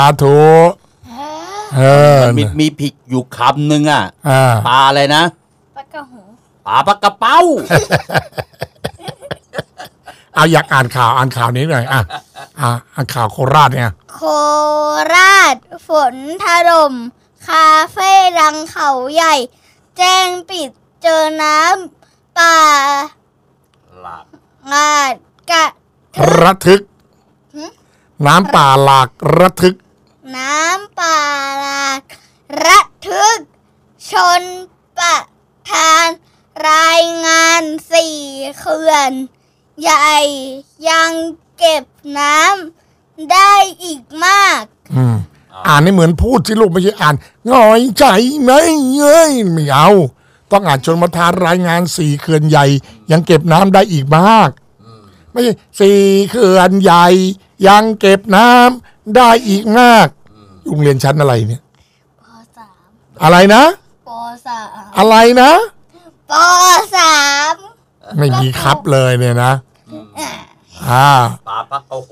ธุมีผิดอยู่คำหนึ่งอ่ะปลาอะไรนะปลากระหูปลากระเป้าเอาอยากอ่านข่าวนี้หน่อยอ่านข่าวโคราชเนี่ยโคราชฝนถล่มคาเฟ่ดังเขาใหญ่แจ้งปิดเจอน้ำป่าหลากระทึกน้ำป่าหลากระทึกน้ำป่าหลากระทึกชนประทานรายงาน4 เขื่อนใหญ่ยังเก็บน้ำได้อีกมากอ่านให้เหมือนพูดสิลูกไม่ใช่อ่านง่อยใจไหมไม่เอาต้องอ่านชนประทานรายงาน4 เขื่อนใหญ่ยังเก็บน้ำได้อีกมากไม่ใช่4 เขื่อนใหญ่ยังเก็บน้ำได้อีกมากโรงเรียนชั้นอะไรเนี่ยป.3 อะไรนะป.3 อะไรนะป.3 ไม่มีครับเลยเนี่ยนะปาปักโอ้โห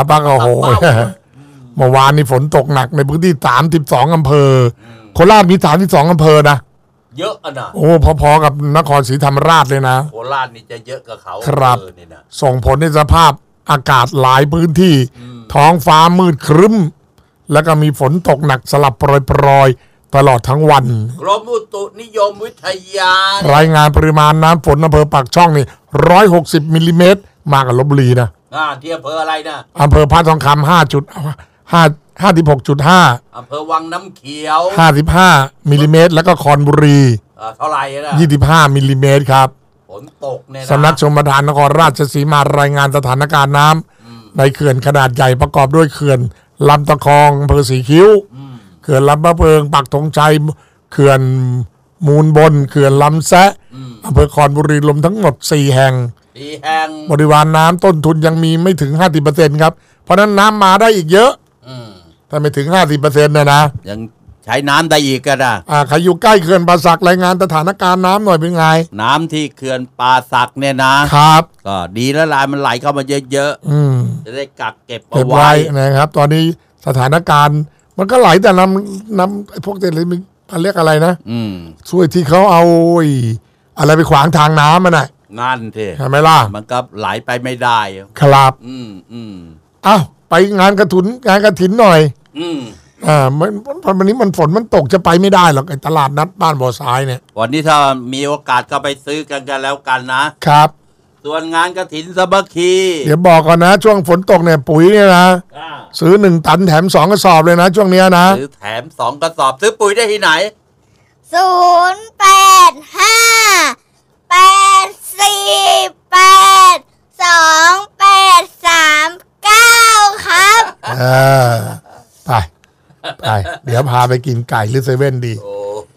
เมื่อวานนี้ฝนตกหนักในพื้นที่32 อำเภอโคราชมี32 อำเภอนะเยอะนะโอ้พอๆกับนครศรีธรรมราชเลยนะโคราชนี่จะเยอะกับเขาครับส่งผลในสภาพอากาศหลายพื้นที่ท้องฟ้ามืดครึ้มแล้วก็มีฝนตกหนักสลับโปรยตลอดทั้งวันกรมอุตุนิยมวิทยารายงานปริมาณน้ำฝนอำเภอปากช่องนี่160 มิลลิเมตรมากับลพบุรีนะที่อำเภออะไรนะอำเภอพระทองคำ56.5 อำเภอวังน้ำเขียว 55 มิลลิเมตรแล้วก็คอนบุรีเท่าไหร่นะ 25 มิลลิเมตรครับฝนตกเนี่ยสำนักชลประทานนครราชสีมารายงานสถานการณ์น้ำในเขื่อนขนาดใหญ่ประกอบด้วยเขื่อนลำตะคองอำเภอสีคิ้วเขื่อนลำพะเพิงปักธงชัยเขื่อนมูลบนเขื่อนลำแซะอำเภอคอนบุรีรวมทั้งหมด4 แห่งบริวารน้ำต้นทุนยังมีไม่ถึง 50% ครับเพราะนั้นน้ำมาได้อีกเยอะถ้าไม่ถึง 50% นะยังใช้น้ำได้อีกก็ได้ใครอยู่ใกล้เขื่อนป่าสักรายงานสถานการณ์น้ำหน่อยเป็นไงน้ำที่เขื่อนป่าสักเนี่ยนะครับก็ดีแล้วลายมันไหลเข้ามาเยอะๆจะได้กักเก็บเอาไว้นะครับตอนนี้สถานการณ์มันก็ไหลแต่น้ำพวกเรียกอะไรนะช่วยที่เขาเอาอะไรไปขวางทางน้ำมันน่ะนั่นทีใช่ไหมล่ะมันก็ไหลไปไม่ได้ครับอ้าวไปงานกระถินหน่อยวันนี้มันฝนมันตกจะไปไม่ได้หรอกไอ้ตลาดนัดบ้านบ่อทรายเนี่ยวันนี้ถ้ามีโอกาสก็ไปซื้อกันแล้วกันนะครับส่วนงานกฐินสามัคคีเดี๋ยวบอกก่อนนะช่วงฝนตกเนี่ยปุ๋ยเนี่ยนะซื้อ1 ตันแถม2 กระสอบเลยนะช่วงเนี้ยนะซื้อแถม2 กระสอบซื้อปุ๋ยได้ที่ไหน 085848283ครับไปเดี๋ยวพาไปกินไก่หรือเซเว่นดี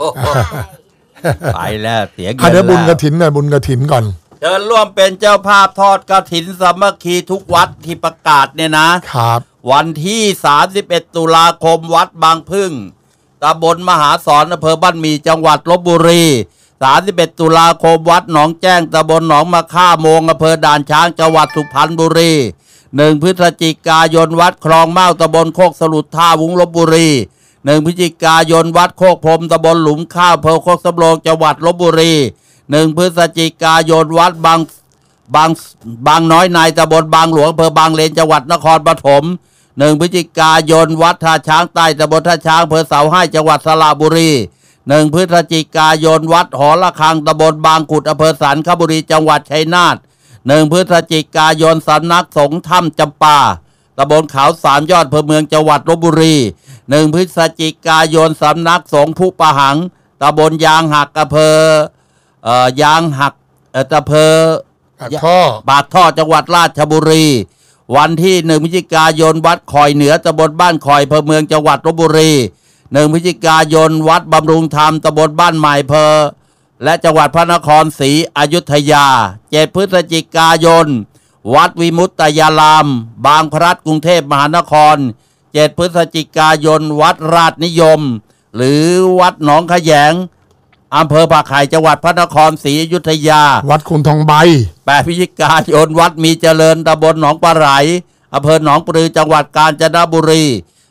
ไปแล้วเสียเงินเดี๋ยวบุญกฐินหน่อยบุญกฐินก่อนเชิญร่วมเป็นเจ้าภาพทอดกฐินสามัคคีทุกวัดที่ประกาศเนี่ยนะครับวันที่31 ตุลาคมวัดบางพึ่งตำบลมหาสอนอำเภอบ้านหมี่จังหวัดลพบุรี31 ตุลาคมวัดหนองแจ้งตำบลหนองมะค่าโมงอำเภอด่านช้างจังหวัดสุพรรณบุรี1 พฤศจิกายนวัดคลองเมาตำบลโคกสลุดท่าวุ้งลพบุรี1 พฤศจิกายนวัดโคกพรมตำบลหลุมข้าวอำเภอโคกสำโรงจังหวัดลพบุรี1 พฤศจิกายนวัดบางน้อยในตำบลบางหลวงอำเภอบางเลนจังหวัดนครปฐม1 พฤศจิกายนวัดท่าช้างใต้ตำบลท่าช้างอำเภอเสาให้จังหวัดสระบุรี1 พฤศจิกายนวัดหอระฆังตำบลบางขุดอำเภอสันคบุรีจังหวัดชัยนาท1 พฤศจิกายนสำนักสงฆ์ถ้ำจำปาตำบลเขา3 ยอดอำเภอเมืองจังหวัดลพบุรี1 พฤศจิกายนสำนักสงฆ์ผู้ประหังตำบลยางหักอำเภอยางหักอำเภอปากท่อจังหวัดราชบุรีวันที่1 พฤศจิกายนวัดข่อยเหนือตำบลบ้านข่อยอำเภอเมืองจังหวัดลพบุรี1 พฤศจิกายนวัดบำรุงธรรมตำบลบ้านใหม่อำเภอและจังหวัดพระนครศรีอยุธยา7 พฤศจิกายนวัดวิมุตตยารามบางพลัดกรุงเทพมหานคร7 พฤศจิกายนวัดราชนิยมหรือวัดหนองขแยงอำเภอปากไห่จังหวัดพระนครศรีอยุธยาวัดคุณทองใบ 8 พฤศจิกายนวัดมีเจริญตำบลหนองปลาไหลอำเภอหนองปลือจังหวัดกาญจนบุรี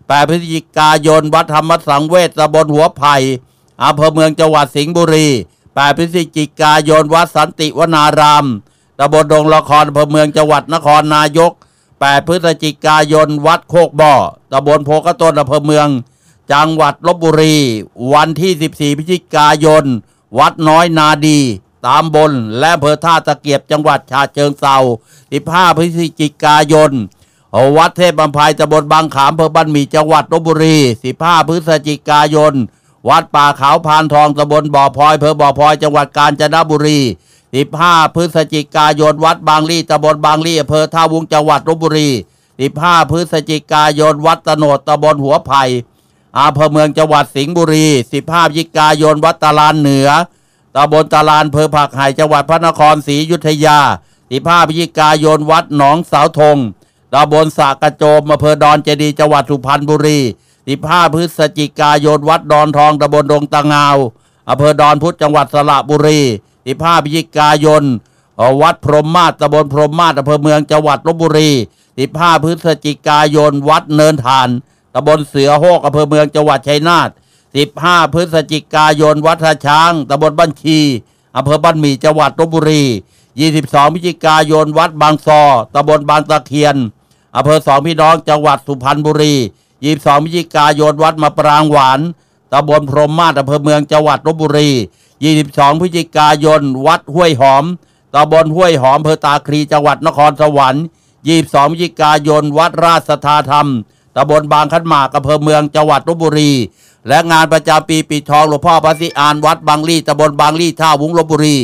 8 พฤศจิกายนวัดธรรมสังเวชตำบลหัวไผ่อำเภอเมืองจังหวัดสิงห์บุรี8 พฤศจิกายนวัดสันติวนารามตำบลดงละครอำเภอเมืองจังหวัดนครนายก8 พฤศจิกายนวัดโคกบ่อตำบลโพกระต้นอำเภอเมืองจังหวัดลพบุรีวันที่14 พฤศจิกายนวัดน้อยนาดีตำบลและอำเภอท่าตะเกียบจังหวัดฉะเชิงเทรา15 พฤศจิกายนวัดเทพบำไพตำบลบางขามอำเภอบ้านหมี่จังหวัดลพบุรี15 พฤศจิกายนวัดป่าขาวพานทองตำบลบ่อพลอยอำเภอบ่อพลอยจังหวัดกาญจนบุรี15 พฤศจิกายนวัดบางลี่ตำบลบางลี่อำเภอท่าวุ้งจังหวัดลพบุรี15 พฤศจิกายนวัดตโนดตำบลหัวไผ่อำเภอเมืองจังหวัดสิงห์บุรี15 พฤศจิกายนวัดตะลานเหนือตำบลตะลานอำเภอผักไห่จังหวัดพระนครศรีอยุธยา15 พฤศจิกายนวัดหนองเสาธงตำบลสระกระโจมอำเภอดอนเจดีย์จังหวัดสุพรรณบุรี15 พฤศจิกายนวัดดอนทองตำบลดงตะงาวอำเภอดอนพุธจังหวัดสระบุรี15 พฤศจิกายนวัดพรหมมาศตำบลพรหมมาศอำเภอเมืองจังหวัดลพบุรี15 พฤศจิกายนวัดเนินถ่านตำบลเสือโฮกอำเภอเมืองจังหวัดชัยนาท15 พฤศจิกายนวัดท่าช้างตำบลบ้านชีอำเภอบ้านหมี่จังหวัดลพบุรี22 พฤศจิกายนวัดบางซอตำบลบางตะเคียนอำเภอสองพี่น้องจังหวัดสุพรรณบุรี22 พฤศจิกายนวัดมะปรางหวานตำบลพรหมมาศอำเภอเมืองจังหวัดลพบุรี22 พฤศจิกายนวัดห้วยหอมตำบลห้วยหอมอำเภอตาคลีจังหวัดนครสวรรค์22 พฤศจิกายนวัดราชสัทธาธรรมตำบลบางขันหมากอำเภอเมืองจังหวัดลพบุรีและงานประจำปีปิดทองหลวงพ่อพระศรีอานวัดบางลี่ตำบลบางลี่ท่าวุ้งลพบุรี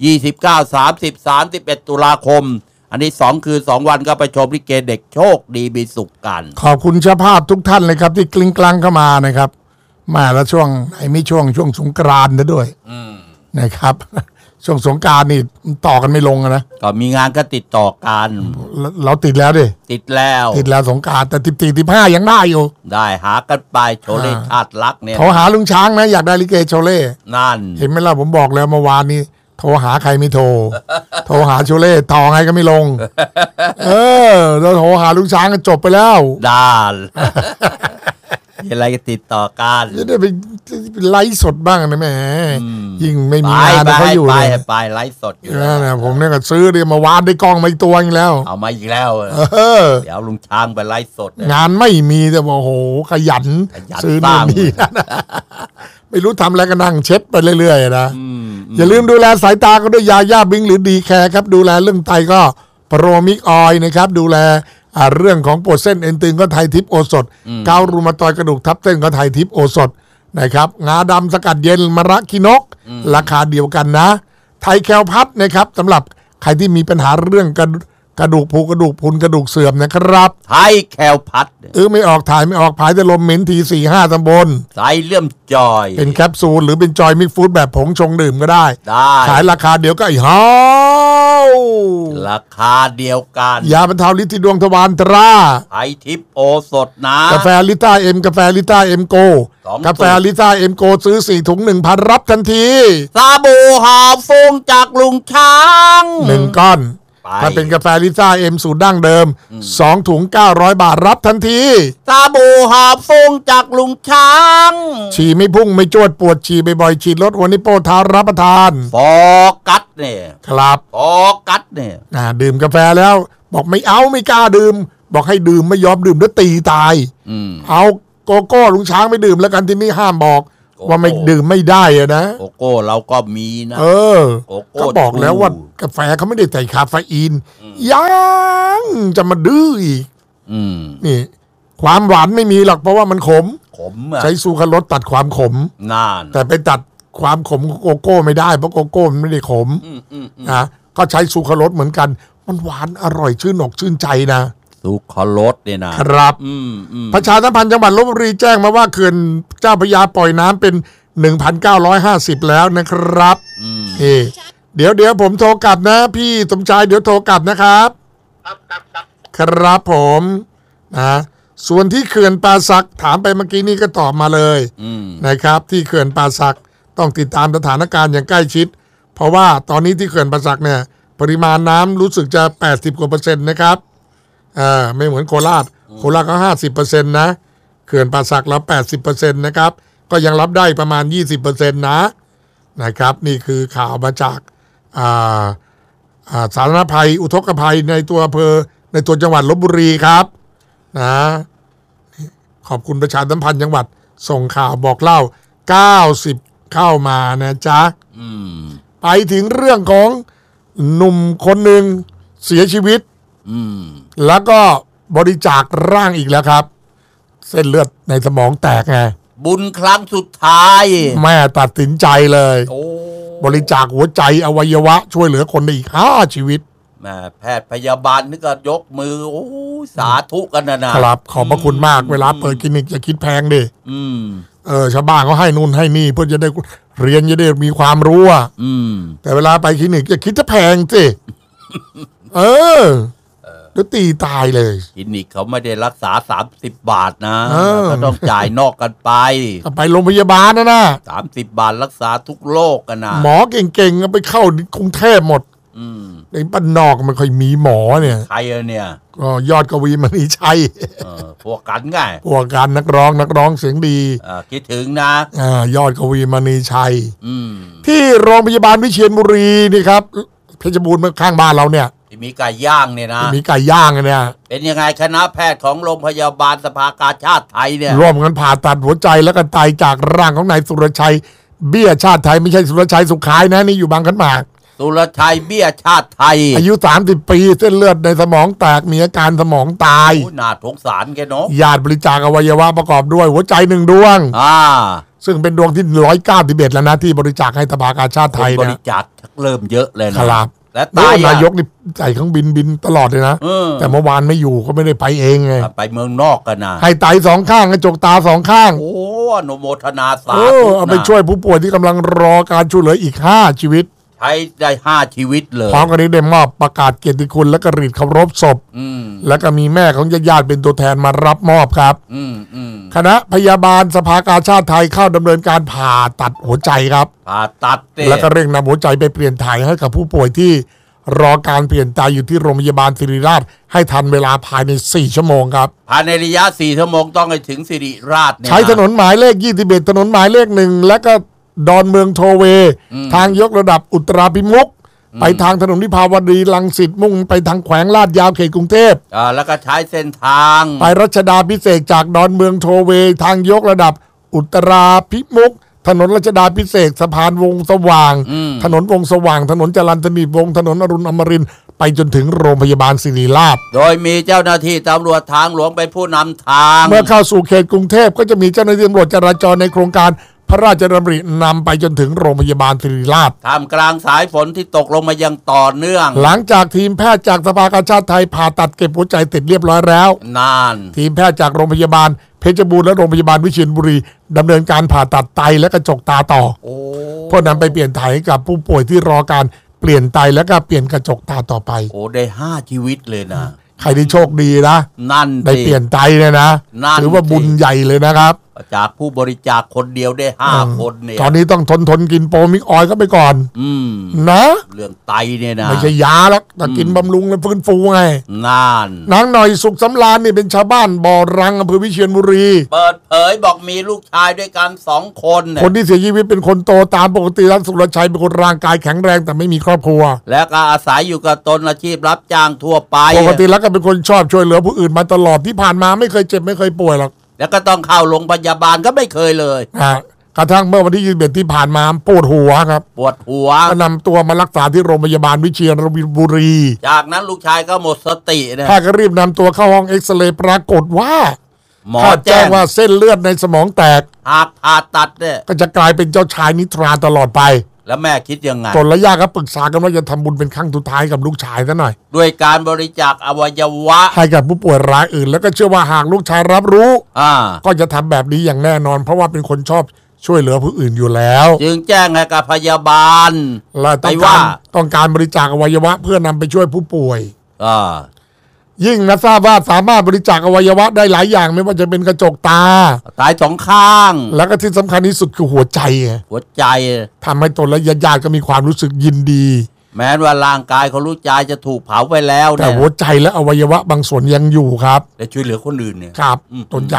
29 30 31 ตุลาคมอันนี้2 คืน 2 วันก็ไปชมลิเกเด็กโชคดีมีสุขกันขอบคุณเจ้าภาพทุกท่านเลยครับที่กลิ้งกลางเข้ามานะครับมาแล้วช่วงไหนไม่ช่วงสงกรานต์นะด้วยนะครับ ช่วงสงกรานต์นี่ต่อกันไม่ลงนะก็มีงานก็ติดต่อกันเราติดแล้วดิติดแล้วสงกรานต์แต่14 15ยังได้อยู่ได้หากันไปโชเล่ชาติรักเนี่ยโทรหาลุงช้างนะอยากได้ลิเกโชเล่นั่นเห็นไหมล่ะผมบอกแล้วเมื่อวานนี้โทรหาใครไม่โทร โทรหาโชเล่ต่อไงก็ไม่ลงเราโทรหาลุงช้างก็จบไปแล้วด่านอะไรก็ติดต่อกันจะได้ไปไลฟ์สดบ้างนะแม่ยิ่งไม่มีงานเขาอยู่เลยไปไลฟ์สดอยู่นะผมเนี่ยก็ซื้อเดี๋ยวมาวานได้กล้องมาอีกตัวอีกแล้วเอามาอีกแล้วเดี๋ยวลุงช้างไปไลฟ์สดงานไม่มีแต่บอกโหขยันซื้อนู่นนี่ไม่รู้ทำอะไรก็นั่งเช็ดไปเรื่อยๆนะอย่าลืมดูแลสายตาก็ด้วยยาย่าบิงหรือดีแคร์ครับดูแลเรื่องไตก็โปรมิกออยนะครับดูแลเรื่องของปวดเส้นเอ็นตึงก็ไทยทิพย์โอสถเการูมาตอยกระดูกทับเส้นก็ไทยทิพย์โอสถนะครับงาดำสกัดเย็นมะระขี้นกราคาเดียวกันนะไทยแคลพัดนะครับสำหรับใครที่มีปัญหาเรื่องกระดูกผุกระดูกพรุนกระดูกเสื่อมนะครับไทยแคลพัดไม่ออกถ่ายไม่ออกผายแต่ลมเหม็นที 4-5 ตำบลใส่เลื่อมจอยเป็นแคปซูลหรือเป็นจอยมิกฟู้ดแบบผงชงดื่มก็ได้ขายราคาเดียวก็อีกราคาเดียวกันยาบรรเทาฤทธิ์ดวงทวารตราไทยทิพย์โอสถนะกาแฟลิต้าเอ็มกาแฟลิต้าเอ็มโกกาแฟลิต้าเอ็มโกซื้อ4 ถุง 1,000 รับทันทีสบู่หอมฟุ้งจากลุงช้าง 1 ก้อนถ้าเป็นกาแฟลิซ่าเอ็มสูตรดั้งเดิม2 ถุง 900 บาทรับทันทีสบู่หอมฟุ้งจากลุงช้างฉี่ไม่พุ่งไม่จวดปวดฉี่บ่อยๆฉีดลดหัวนิโป้ทารับประทานโฟกัสเนี่ยครับโฟกัสเนี่ยดื่มกาแฟแล้วบอกไม่เอาไม่กล้าดื่มบอกให้ดื่มไม่ยอมดื่มแล้วตีตายเอาโกโก้ลุงช้างไม่ดื่มแล้วกันที่นี่ห้ามบอกว่าไม่ดื่มไม่ได้อะนะโกโก้เราก็มีนะก็บอกแล้วว่ากาแฟเขาไม่ได้ใส่คาเฟอีนยังจะมาดื้ออีกนี่ความหวานไม่มีหรอกเพราะว่ามันขมใช้ซูคราโรสตัดความขมแต่ไปตัดความขมของโกโก้ไม่ได้เพราะโกโก้มันไม่ได้ขมนะก็ใช้ซูคราโรสเหมือนกันมันหวานอร่อยชื่นอกชื่นใจนะซูคราโรสเนี่ยนะครับประชาสัมพันธ์จังหวัดลพบุรีแจ้งมาว่าเขื่อนเจ้าพระยาปล่อยน้ำเป็น 1,950 แล้วนะครับเดี๋ยวผมโทรกลับนะพี่สมชายเดี๋ยวโทรกลับนะครับครับผมนะส่วนที่เขื่อนป่าสักถามไปเมื่อกี้นี่ก็ตอบมาเลยนะครับที่เขื่อนป่าสักต้องติดตามสถานการณ์อย่างใกล้ชิดเพราะว่าตอนนี้ที่เขื่อนป่าสักเนี่ยปริมาณน้ำรู้สึกจะ80%นะครับไม่เหมือนโคราชก็50%นะเขื่อนป่าสักรับ 80% นะครับก็ยังรับได้ประมาณ 20% นะครับนี่คือข่าวมาจากสาธารณภัยอุทกภัยในตัวอำเภอในตัวจังหวัดลพบุรีครับนะขอบคุณประชาสัมพันธ์จังหวัดส่งข่าวบอกเล่า90เข้ามานะจ๊ะไปถึงเรื่องของหนุ่มคนหนึ่งเสียชีวิตแล้วก็บริจาคร่างอีกแล้วครับเส้นเลือดในสมองแตกไงบุญครั้งสุดท้ายแม่ตัดสินใจเลยบริจาคหัวใจอวัยวะช่วยเหลือคนได้อีก5 ชีวิตแม่แพทย์พยาบาลนี่ก็ยกมือโอ้สาธุกันนะครับขอบพระคุณมากเวลาเปิดคลินิกจะคิดแพงดิชาวบ้านเขาให้นู่นให้นี่เพื่อจะได้เรียนจะได้มีความรู้แต่เวลาไปคลินิกจะคิดจะแพงสิแล้วตีตายเลยคลินิกเขาไม่ได้รักษา30 บาทนะก็ต้องจ่ายนอกกันไปโรงพยาบาลนะ 30 บาทรักษาทุกโรคกันนะหมอเก่งๆไปเข้ากรุงเทพหมดในบ้านนอกมันค่อยมีหมอเนี่ยใครเนี่ยก็ยอดกวีมณีชัยพวกกันไงพวกกันนักร้องเสียงดีคิดถึงนะยอดกวีมณีชัยที่โรงพยาบาลวิเชียรบุรีนี่ครับเพชรบูรณ์ข้างบ้านเราเนี่ยมีไก่ย่างเนี่ยนะมีไก่ย่างเนี่ยเป็นยังไงคณะแพทย์ของโรงพยาบาลสภากาชาติไทยเนี่ยร่วมกันผ่าตัดหัวใจแล้วก็ไตจากร่างของนายสุรชัยเบี้ยชาติไทยไม่ใช่สุรชัยสุขายนะนี่อยู่บางขันหมากสุรชัยเบี้ยชาติไทยอายุ30 ปีเส้นเลือดในสมองแตกมีอาการสมองตายน่าสงสารแกเนาะญาติบริจาคอวัยวะประกอบด้วยหัวใจ1 ดวงซึ่งเป็นดวงที่191แล้วนะที่บริจาคให้สภากาชาติไทยนะบริจาคเริ่มเยอะเลยนะครับและนายกนี่ใส่เครื่องบินตลอดเลยนะแต่เมื่อวานไม่อยู่ก็ไม่ได้ไปเองไงไปเมืองนอกกันนะให้ไต2 ข้างกระจกตา2 ข้างโอ้อนุโมทนาสาธุเอาไปช่วยผู้ป่วยที่กำลังรอการช่วยเหลืออีก5 ชีวิตใช้ได้5 ชีวิตเลยพร้อมกันนี้ได้มอบประกาศเกียรติคุณและก็รีดเคารพศพแล้วก็มีแม่ของญาติเป็นตัวแทนมารับมอบครับคณะพยาบาลสภากาชาติไทยเข้าดำเนินการผ่าตัดหัวใจครับผ่าตัดแล้วก็เร่งนำหัวใจไปเปลี่ยนถ่ายให้กับผู้ป่วยที่รอการเปลี่ยนไตอยู่ที่โรงพยาบาลศิริราชให้ทันเวลาภายใน4 ชั่วโมงครับภายในระยะ4 ชั่วโมงต้องไปถึงศิริราชใช้ถนนหมายเลข21ถนนหมายเลข1และก็ดอนเมืองโทเวทางยกระดับอุตราพิมุขไปทางถนนวิภาวดีรังสิตมุ่งไปทางแขวงลาดยาวเขตกรุงเทพแล้วก็ใช้เส้นทางไปรัชดาพิเศษจากดอนเมืองโทเวทางยกระดับอุตราพิมุขถนนรัชดาพิเศษสะพานวงสว่างถนนวงสว่างถนนจรัญสนิทวงถนนอรุณอมรินทร์ไปจนถึงโรงพยาบาลศิริราชโดยมีเจ้าหน้าที่ตำรวจทางหลวงเป็นผู้นำทางเมื่อเข้าสู่เขตกรุงเทพก็จะมีเจ้าหน้าที่ตำรวจจราจรในโครงการพระราชดำรินำไปจนถึงโรงพยาบาลศิริราชท่ามกลางสายฝนที่ตกลงมาอย่างต่อเนื่องหลังจากทีมแพทย์จากสภากาชาติไทยผ่าตัดเก็บหัวใจเสร็จเรียบร้อยแล้วทีมแพทย์จากโรงพยาบาลเพชรบูรณ์และโรงพยาบาลวิเชียรบุรีดำเนินการผ่าตัดไตและกระจกตาต่อเพื่อนำไปเปลี่ยนถ่ายให้กับผู้ป่วยที่รอการเปลี่ยนไตและก็เปลี่ยนกระจกตาต่อไปได้5 ชีวิตเลยนะใครที่โชคดีนะนั่นได้เปลี่ยนไตเลยนะถือว่าบุญใหญ่เลยนะครับจากผู้บริจาคคนเดียวได้5 คนเนี่ยตอนนี้ต้องทนกินโปรมิกออยล์ก็ไปก่อนนะเรื่องไตเนี่ยนะไม่ใช่ยาแล้วแต่กินบำรุงและฟื้นฟูไงนางหน่อยสุขสำราญนี่เป็นชาวบ้านบ่อรังอำเภอวิเชียรบุรีเปิดเผยบอกมีลูกชายด้วยกัน2 คนคนที่เสียชีวิตเป็นคนโตตามปกติแล้วสุรชัยเป็นคนร่างกายแข็งแรงแต่ไม่มีครอบครัวและก็อาศัยอยู่กับตนอาชีพรับจ้างทั่วไปปกติแล้วก็เป็นคนชอบช่วยเหลือผู้อื่นมาตลอดที่ผ่านมาไม่เคยเจ็บไม่เคยป่วยหรอกแล้วก็ต้องเข้าโรงพยาบาลก็ไม่เคยเลยกระทั่งเมื่อวันที่21ที่ผ่านมาปวดหัวครับปวดหัวก็นำตัวมารักษาที่โรงพยาบาลวิเชียรบุรีจากนั้นลูกชายก็หมดสตินะแพทย์ก็รีบนำตัวเข้าห้องเอ็กซเรย์ปรากฏว่าหมอแจ้งว่าเส้นเลือดในสมองแตกหากผ่าตัดเนี่ยก็จะกลายเป็นเจ้าชายนิทราตลอดไปแล้วแม่คิดยังไงตนและญาติก็ปรึกษากันว่าจะทำบุญเป็นครั้งสุดท้ายกับลูกชายซะหน่อยด้วยการบริจาคอวัยวะให้กับผู้ป่วยรายอื่นแล้วก็เชื่อว่าหากลูกชายรับรู้ก็จะทำแบบนี้อย่างแน่นอนเพราะว่าเป็นคนชอบช่วยเหลือผู้อื่นอยู่แล้วจึงแจ้งให้กับพยาบาลและต้องการบริจาคอวัยวะเพื่อนำไปช่วยผู้ป่วยยิ่งนะทราบว่าสามารถบริจาคอวัยวะได้หลายอย่างไม่ว่าจะเป็นกระจกตาตาย2 ข้างแล้วก็ที่สำคัญที่สุดคือหัวใจทำให้ตนและญาติก็มีความรู้สึกยินดีแม้ว่าร่างกายของลูกชายจะถูกเผาไปแล้วแต่หัวใจและอวัยวะบางส่วนยังอยู่ครับและช่วยเหลือคนอื่นเนี่ยครับตนอยาก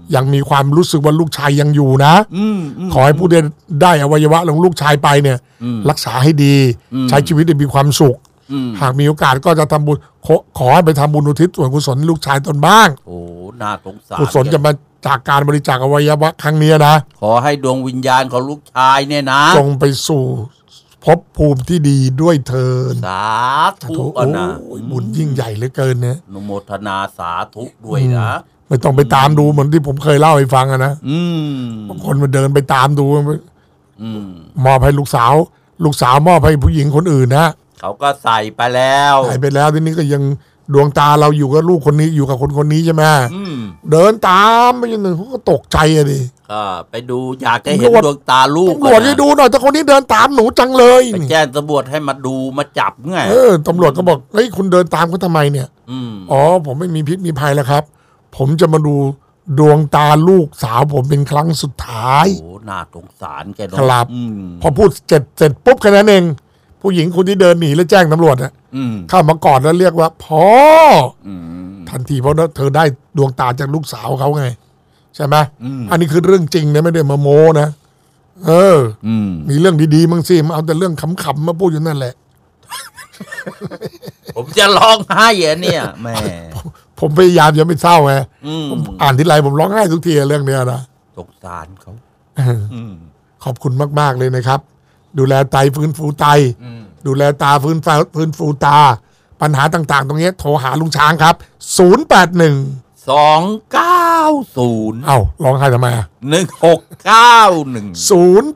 ยังมีความรู้สึกว่าลูกชายยังอยู่นะขอให้ผู้ได้อวัยวะของลูกชายไปเนี่ยรักษาให้ดีใช้ชีวิตให้มีความสุขหากมีโอกาสก็จะทำบุญขอให้ไปทำบุญอุทิศส่วนกุศลลูกชายตนบ้างโอ้น่าสงสารกุศลจะมาจากการบริจาคอวัยวะครั้งนี้นะขอให้ดวงวิญญาณของลูกชายเนี่ยนะจงไปสู่ภพภูมิที่ดีด้วยเถิดสาธุนะบุญยิ่งใหญ่เหลือเกินเนี่ยนุโมทนาสาธุด้วยนะไม่ต้องไปตามดูเหมือนที่ผมเคยเล่าให้ฟังนะบางคนมาเดินไปตามดูมอบให้ลูกสาวมอบให้ผู้หญิงคนอื่นนะเขาก็ใส่ไปแล้วทีนี้ก็ยังดวงตาเราอยู่กับลูกคนนี้อยู่กับคนนี้ใช่ไหมเดินตามไปจนหนึ่งเขาก็ตกใจอะดิไปดูอยากจะเห็นดวงตาลูกตำรวจให้ดูหน่อยแต่คนนี้เดินตามหนูจังเลยไปแจ้งตำรวจให้มาดูมาจับไงตำรวจก็บอกเฮ้ยคุณเดินตามเขาทำไมเนี่ยอ๋อผมไม่มีพิษมีภัยแล้วครับผมจะมาดูดวงตาลูกสาวผมเป็นครั้งสุดท้ายโอ้น่าสงสารแกเนาะครับพอพูดเสร็จปุ๊บแค่นั้นเองผู้หญิงคนที่เดินหนีแล้วแจ้งตำรวจเข้ามากอดแล้วเรียกว่าพ่อทันทีเพราะเธอได้ดวงตาจากลูกสาวเขาไงใช่ไหมอันนี้คือเรื่องจริงนะไม่ได้มาโม้นะมีเรื่องดีๆมั้งสิมาเอาแต่เรื่องขำๆมาพูดอยู่นั่นแหละผมจะร้องไห้เนี่ยแม่ผมพยายามจะไม่เศร้าไงอ่านทีไรผมร้องไห้ทุกทีเรื่องเนี้ยนะสงสารเขาขอบคุณมากๆเลยนะครับดูแลไตฟื้นฟูไตดูแลตาฟื้นฟูตาปัญหาต่างๆตรงนี้โทรหาลุงช้างครับ081 290 อ้าวร้องไห้ทำไม 1691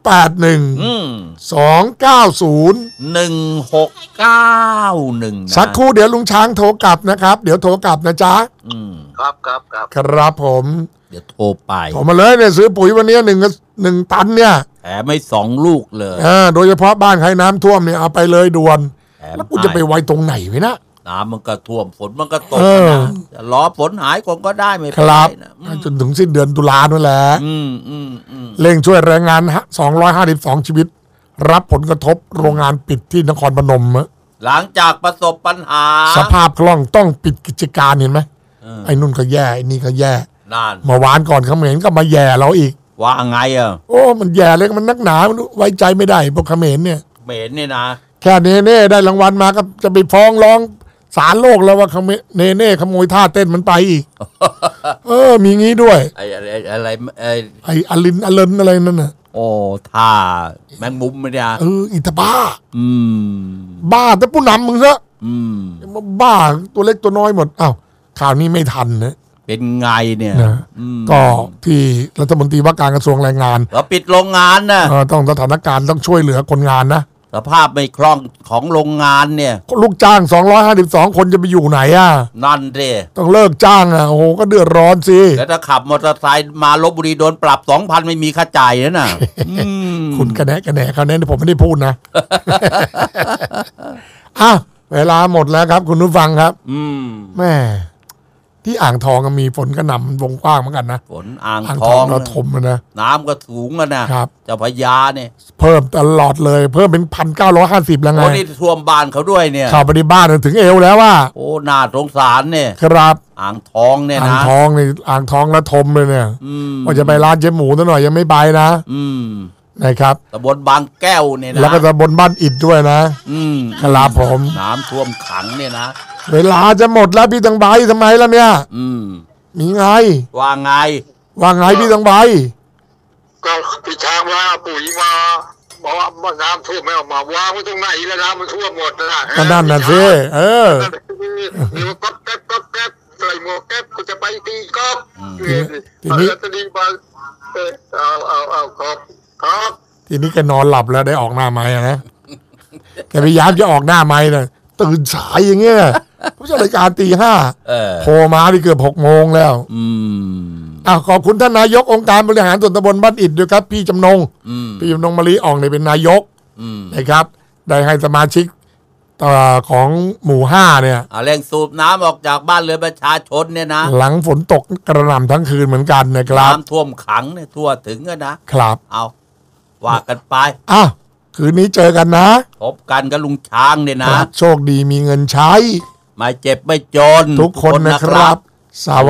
081 290 1691สักครู่เดี๋ยวลุงช้างโทรกลับนะครับเดี๋ยวโทรกลับนะจ๊ะครับผมเดี๋ยวโทรไปโทรมาเลยเนี่ยซื้อปุ๋ยวันนี้1 ตันเนี่ยแถมไม่2 ลูกเลยโดยเฉพาะบ้านใครน้ำท่วมเนี่ยเอาไปเลยด่วนแล้วกูจะไปไว้ตรงไหนไว้นะน้ำมันก็ท่วมฝนมันก็ตกนะจะรอฝนหายก่อนก็ได้ไม่เป็นไรนะจนถึงสิ้นเดือนตุลานั่นแหละเร่งช่วยแรงงาน252ชีวิตรับผลกระทบโรงงานปิดที่นครพนมหลังจากประสบปัญหาสภาพคล่องต้องปิดกิจการเห็นไหมไอ้นุ่นก็แย่ไอ้นี่ก็แย่เมื่อวานก่อนเขมรก็มาแย่เราอีกว่าไงโอ้มันแย่เลยมันนักหนามันไว้ใจไม่ได้พวกเขมรเนี่ยเขมรเนี่ยนะแค่เน่ได้รางวัลมาก็จะไปฟ้องร้องศาลโลกแล้วว่าเน่ขโมยท่าเต้นมันไปอีกมีงี้ด้วยไอ้อะไรไอ้อลินอเลนอะไรนั่นน่ะโอ้ท่าแมงมุมไม่ได้อิตาบ้าบ้าแต่ผู้นำมึงซะบ้าตัวเล็กตัวน้อยหมดอ้าวข่าวนี้ไม่ทันนะเป็นไงเนี่ยก็ที่รัฐมนตรีว่าการกระทรวงแรงงานเราปิดโรงงานนะต้องสถานการณ์ต้องช่วยเหลือคนงานนะสภาพไม่คล่องของโรงงานเนี่ยลูกจ้าง252คนจะไปอยู่ไหนนั่นดิต้องเลิกจ้างโอ้โหก็เดือดร้อนสิแล้วถ้าขับมอเตอร์ไซค์มาลพบุรีโดนปรับ 2,000 ไม่มีค่าจ่ายน่ะคุณกระแนะเขาแน่ผมไม่ได้พูดนะเวลาหมดแล้วครับคุณผู้ฟังครับแม่ที่อ่างทองมีฝนกระหน่ำวงกว้างเหมือนกันนะฝนอ่างทองระทมนะน้ำก็สูงนะครับเจ้าพระยาเนี่ยเพิ่มตลอดเลยเพิ่มเป็น 1,950 แล้วไงโอ้นี่ท่วมบ้านเขาด้วยเนี่ยเข้าไปในบ้านถึงเอวแล้วว่าโอ้น่าสงสารเนี่ยครับอ่างทองเนี่ยนะอ่างทองนี่อ่างทองระทมเลยเนี่ยว่าจะไปร้านเจ๊หมูซะหน่อยยังไม่ไปนะนะครับตำบลบางแก้วเนี่ยนะแล้วก็ตำบลบ้านอิฐด้วยนะครับผมน้ำท่วมขังเนี่ยนะเวลาจะหมดแล้วพี่ตังใบทำไมล่ะเนี่ยมีไงว่าไงพี่ตังใบก็พี่ช้างว่าปุ๋ยมาบอกว่าน้ำท่วมไม่ออกมาวางไว้ตรงไหนแล้วน้ำมันท่วมหมดนะนั่นน่ะสิเดี๋ยวก๊อบแก๊บใส่หมวกแก๊บกูจะไปตีก๊อบทีนี้จะดีมาเอาครับทีนี้แกนอนหลับแล้วได้ออกหน้าไม้นะแกพยายามจะออกหน้าไม้นะตื่นสายอย่างเงี้ยผู้จัดรายการตี 5โทรมาที่เกือบ 6 โมงแล้วขอบคุณท่านนายกองค์การบริหารส่วนตำบลบ้านอิฐด้วยครับพี่จำนงมะลิอ่องเนี่ยเป็นนายกนะครับได้ให้สมาชิกของหมู่ 5เนี่ยเร่งสูบน้ำออกจากบ้านเรือนประชาชนเนี่ยนะหลังฝนตกกระหน่ำทั้งคืนเหมือนกันนะครับน้ำท่วมขังเนี่ยทั่วถึงนะครับเอาว่ากันไปคืนนี้เจอกันนะพบกันกับลุงช้างเนี่ยนะโชคดีมีเงินใช้ไม่เจ็บไม่จนทุกคนนะครับ